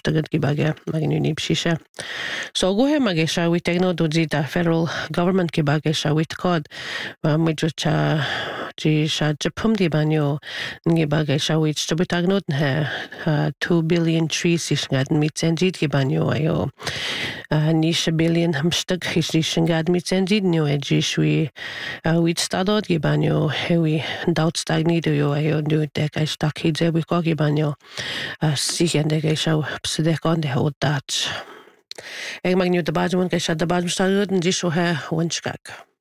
mshtagad ki bagay magin unib shisha. So go he magay siya wit tegno do di da federal government ki bagay siya wit kod medyo cha ji siya japum di banyo ngi bagay siya wit stabutagnod na 2 billion trees ishngad mitsenjid ki banyo ayo nisha billion hamstag ishngad mitsenjid nyo ji shui wit stadod ki banyo hewi daut stagnido yo ayo nu dek ay stakidze wiko ki banyo sichen dek ay siya psidekon de hodach. Eg magniu da bajmun kay siya da bajmun stagod nji sho he wanchkak.